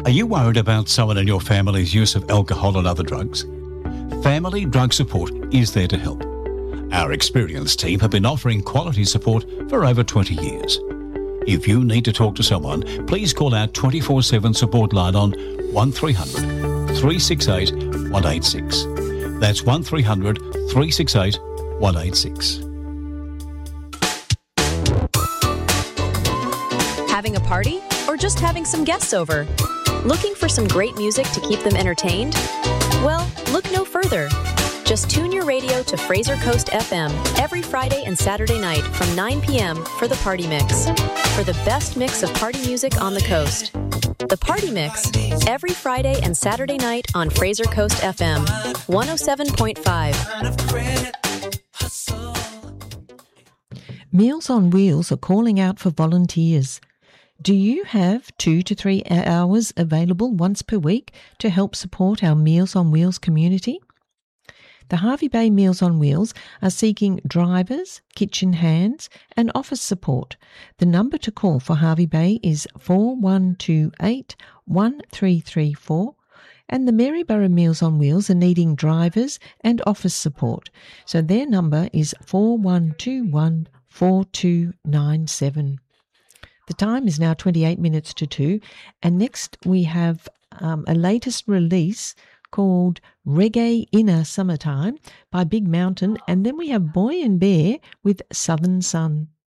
Are you worried about someone in your family's use of alcohol and other drugs? Family Drug Support is there to help. Our experienced team have been offering quality support for over 20 years. If you need to talk to someone, please call our 24/7 support line on 1300 368 186. That's 1300 368 186. Having a party or just having some guests over? Looking for some great music to keep them entertained? Well, look no further. Just tune your radio to Fraser Coast FM every Friday and Saturday night from 9 p.m. for The Party Mix. For the best mix of party music on the coast. The Party Mix, every Friday and Saturday night on Fraser Coast FM, 107.5. Meals on Wheels are calling out for volunteers. Do you have 2 to 3 hours available once per week to help support our Meals on Wheels community? The Hervey Bay Meals on Wheels are seeking drivers, kitchen hands and office support. The number to call for Hervey Bay is 4128 1334 and the Maryborough Meals on Wheels are needing drivers and office support. So their number is 4121 4297. The time is now 28 minutes to 2 and next we have a latest release called Reggae Inner Summertime by Big Mountain, and then we have Boy and Bear with Southern Sun.